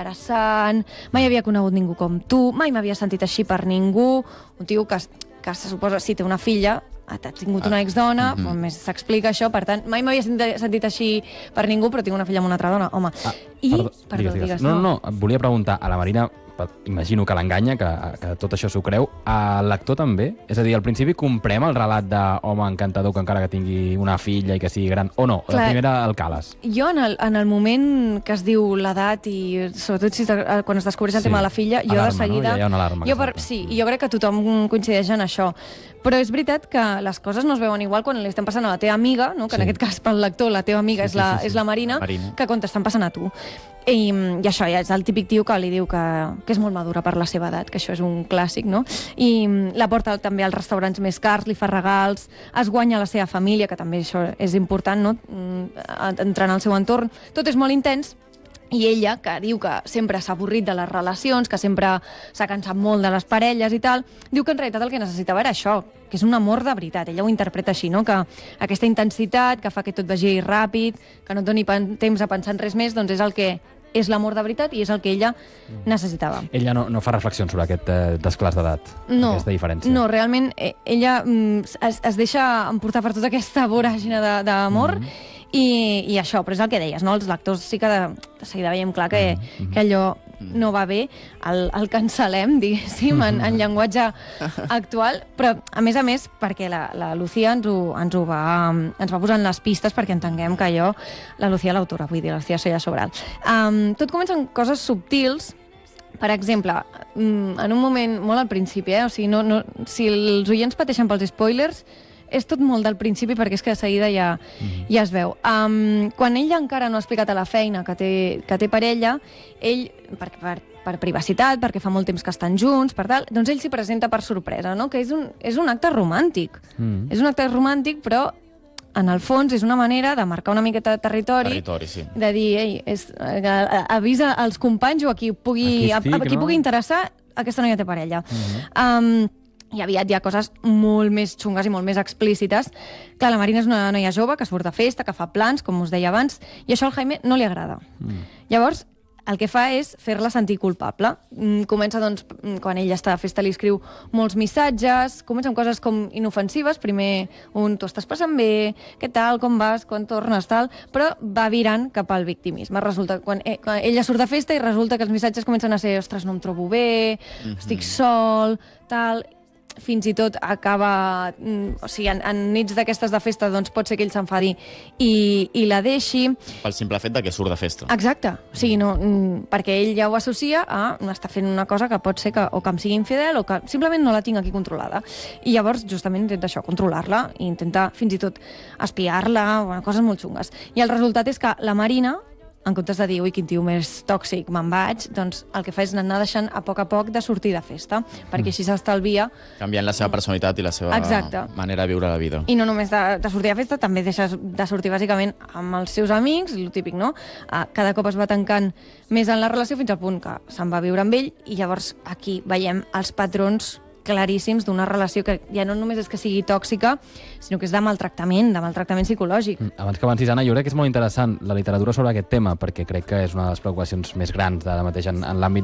interessant, mai havia conegut ningú com tu, mai m'havia sentit així per ningú. Un tio que se suposa, si té una filla, ha tingut una exdona, més s'explica això, per tant, mai m'havia sentit així per ningú, però tinc una filla amb una altra dona, home. Perdó, digues. No, et volia preguntar, a la Marina, imagino que l'enganya, que tot això s'ho creu, al lector també? És a dir, al principi comprem el relat d'home encantador que encara que tingui una filla i que sigui gran, o no? La primera el cales? Jo, en el moment que es diu l'edat i sobretot quan es descobreix el tema de la filla, jo de seguida... Hi ha una alarma. Sí, i jo crec que tothom coincideix en això. Però és veritat que les coses no es veuen igual quan li estan passant a la teva amiga, que en aquest cas pel lector la teva amiga és la Marina, que quan t'estan passant a tu. I això ja és el típic tio que li diu que és molt madura per la seva edat, que això és un clàssic, no? I la porta també als restaurants més cars, li fa regals, es guanya la seva família, que també això és important, no? Entrar en el seu entorn. Tot és molt intens, i ella, que diu que sempre s'ha avorrit de les relacions, que sempre s'ha cansat molt de les parelles i tal, diu que en realitat el que necessitava era això, que és un amor de veritat. Ella ho interpreta així, no? Que aquesta intensitat que fa que tot vagi ràpid, que no et doni temps a pensar en res més, doncs és el que és l'amor de veritat i és el que ella necessitava. Ella no fa reflexions sobre aquest desclàs d'edat, aquesta diferència? No, realment ella es deixa emportar per tota aquesta voràgine d'amor i això, però és el que deies, no? Els lectors sí que de seguida veiem clar que allò no va bé, el cancel·lem, diguéssim, en llenguatge actual, però a més, perquè la Lucía ens va posant les pistes perquè entenguem que allò, la Lucía l'autora, vull dir, la Lucía Solla Sobral. Tot comença amb coses subtils. Per exemple, en un moment molt al principi, o sigui, si els oients pateixen pels spoilers, és tot molt del principi perquè és que de seguida ja es veu. Quan ella encara no ha explicat a la feina que té parella, ell, per privacitat, perquè fa molt temps que estan junts, per tal, doncs ell s'hi presenta per sorpresa, no? Que és un acte romàntic. És un acte romàntic, però en el fons és una manera de marcar una miqueta de territori, sí. De dir, avisa als companys o a qui pugui interessar, aquesta noia té parella. I aviat hi ha coses molt més xungues i molt més explícites. Clar, la Marina és una noia jove que surt de festa, que fa plans, com us deia abans, i això al Jaime no li agrada. Llavors, el que fa és fer-la sentir culpable. Comença, doncs, quan ella està de festa, li escriu molts missatges, comença amb coses com inofensives, primer tu estàs passant bé, què tal, com vas, quan tornes, tal, però va virant cap al victimisme. Resulta, quan ella surt de festa i resulta que els missatges comencen a ser ostres, no em trobo bé, estic sol, tal... Fins i tot acaba... O sigui, en nits d'aquestes de festa doncs pot ser que ell s'enfadi i la deixi. Pel simple fet de que surt de festa. Exacte. O sigui, perquè ell ja ho associa a estar fent una cosa que pot ser que o que em sigui infidel o que simplement no la tinc aquí controlada. I llavors, justament, intenta això, controlar-la i intenta fins i tot espiar-la, coses molt xungues. I el resultat és que la Marina, en comptes de dir, ui, quin tio més tòxic, me'n vaig, doncs el que fa és anar deixant a poc de sortir de festa, perquè així s'estalvia... Canviant la seva personalitat i la seva manera de viure la vida. I no només de sortir de festa, també deixa de sortir bàsicament amb els seus amics, el típic, no? Cada cop es va tancant més en la relació fins al punt que se'n va viure amb ell i llavors aquí veiem els patrons claríssims d'una relació que ja no només és que sigui tòxica, sinó que és de maltractament psicològic. Abans que avancis, Anna, jo crec que és molt interessant la literatura sobre aquest tema, perquè crec que és una de les preocupacions més grans d'ara mateix en l'àmbit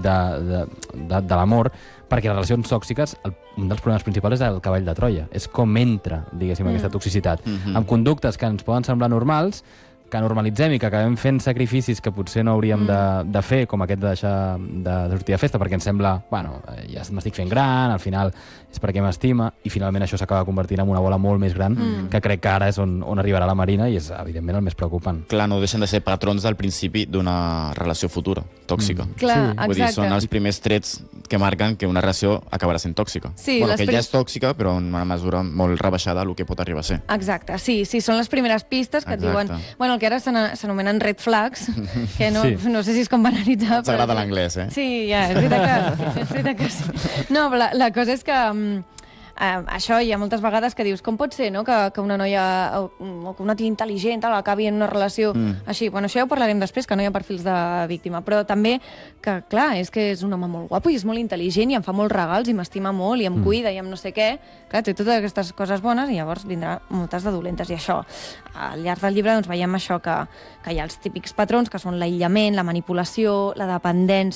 de l'amor, perquè les relacions tòxiques, un dels problemes principals és el cavall de Troia. És com entra, diguéssim, aquesta toxicitat. Amb conductes que ens poden semblar normals, que normalitzem i que acabem fent sacrificis que potser no hauríem de fer, com aquest de deixar de sortir de festa, perquè ens sembla, bueno, ja m'estic fent gran, al final és perquè m'estima, i finalment això s'acaba convertint en una bola molt més gran, que crec que ara és on arribarà la Marina i és, evidentment, el més preocupant. Clar, no deixen de ser patrons del principi d'una relació futura, tòxica. Clar, vull dir, són els primers trets que marquen que una relació acabarà sent tòxica. Sí, bueno, que ja és tòxica, però en una mesura molt rebaixada el que pot arribar a ser. Exacte, sí, són les primeres pistes que et diuen... Bueno, el que ara s'anomenen red flags, que no sé si és com banalitzar... T'agrada l'anglès, eh? Sí, ja, és veritat que sí. No, però la cosa és que això hi ha moltes vegades que dius, com pot ser, no?, que una noia o que una tia intel·ligent acabi en una relació així. Bueno, això ja ho parlarem després, que no hi ha perfils de víctima, però també que, clar, és que és un home molt guapo i és molt intel·ligent i em fa molts regals i m'estima molt i em cuida i em no sé què. Clar, té totes aquestes coses bones i llavors vindrà moltes de dolentes. I això, al llarg del llibre, doncs veiem això, que hi ha els típics patrons, que són l'aïllament, la manipulació, la dependència,